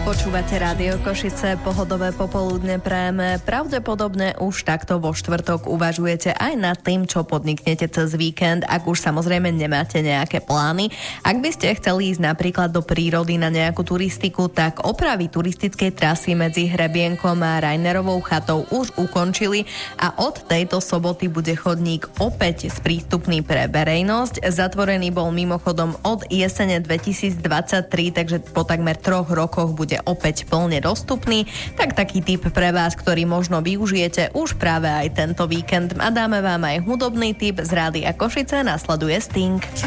Počúvate Rádio Košice, pohodové popoludne prajeme. Pravdepodobne už takto vo štvrtok uvažujete aj nad tým, čo podniknete cez víkend, ak už samozrejme nemáte nejaké plány. Ak by ste chceli ísť napríklad do prírody na nejakú turistiku, tak opravy turistickej trasy medzi Hrebienkom a Rainerovou chatou už ukončili a od tejto soboty bude chodník opäť sprístupný pre verejnosť. Zatvorený bol mimochodom od jesene 2023, takže po takmer 3 rokoch bude opäť plne dostupný, tak taký tip pre vás, ktorý možno využijete už práve aj tento víkend. A dáme vám aj hudobný tip z Rádia Košice, nasleduje Sting.